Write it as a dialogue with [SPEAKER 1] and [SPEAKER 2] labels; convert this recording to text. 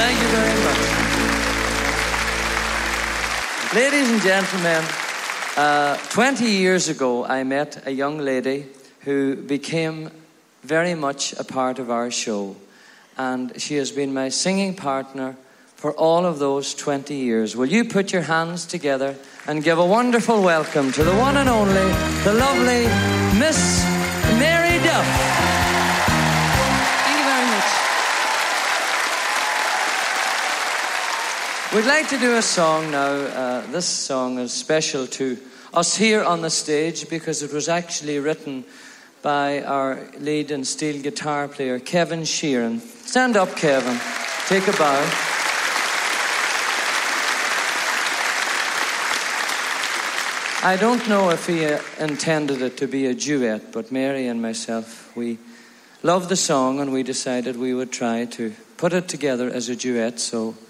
[SPEAKER 1] Thank you very much. Ladies and gentlemen, 20 years ago I met a young lady who became very much a part of our show. And she has been my singing partner for all of those 20 years. Will you put your hands together and give a wonderful welcome to the one and only, the lovely Miss Mary Duff.
[SPEAKER 2] Thank you very much.
[SPEAKER 1] We'd like to do a song now. This song is special to us here on the stage because it was actually written by our lead and steel guitar player, Kevin Sheeran. Stand up, Kevin. Take a bow. I don't know if he intended it to be a duet, but Mary and myself, we loved the song and we decided we would try to put it together as a duet. So